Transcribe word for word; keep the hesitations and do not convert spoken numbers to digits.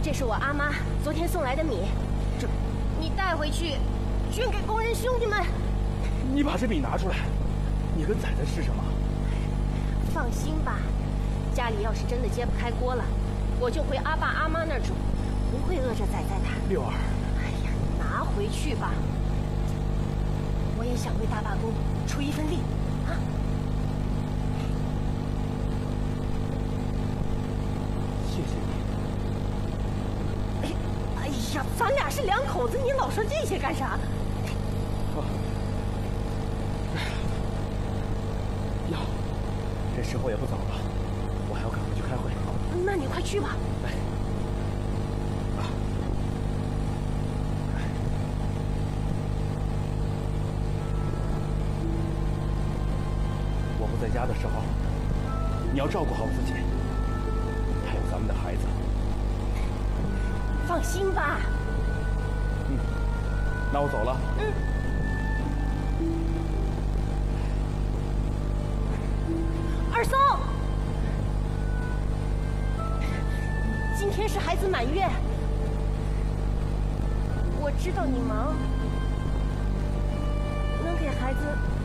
这是我阿妈昨天送来的米， 这， 你带回去捐给工人兄弟们。 你把这米拿出来，你跟仔仔是什么？ 放心吧，家里要是真的揭不开锅了，我就回阿爸阿妈那儿住，不会饿着仔仔的。 六儿， 哎呀，你拿回去吧，我也想为大罢工出一份力啊！ 谢谢你。 哎，哎呀，咱俩是两口子，你老说这些干啥？ 啊，呀，这时候也不早了，我还要赶回去开会。 那你快去吧。 哎，啊，我不在家的时候，你要照顾好自己，还有咱们的孩子。 放心吧。 嗯，那我走了。 嗯。二松，今天是孩子满月，我知道你忙，能给孩子